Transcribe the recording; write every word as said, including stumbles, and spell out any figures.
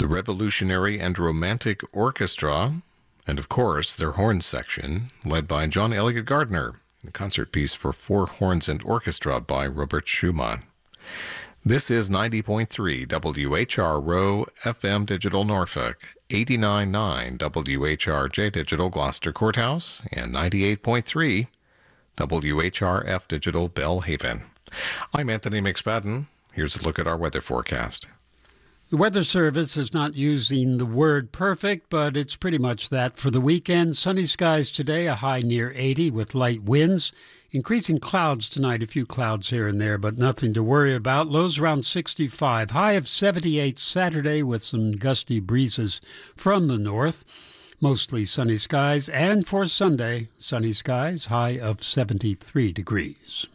the Revolutionary and Romantic Orchestra, and of course their horn section, led by John Elliott Gardner, a concert piece for four horns and orchestra by Robert Schumann. This is ninety point three W H R Row F M Digital Norfolk, eighty-nine point nine W H R J Digital Gloucester Courthouse, and ninety-eight point three W H R F Digital Belhaven. I'm Anthony McSpadden. Here's a look at our weather forecast. The Weather Service is not using the word perfect, but it's pretty much that for the weekend. Sunny skies today, a high near eighty with light winds. Increasing clouds tonight, a few clouds here and there, but nothing to worry about. Lows around sixty-five. High of seventy-eight Saturday with some gusty breezes from the north. Mostly sunny skies. And for Sunday, sunny skies, high of seventy-three degrees.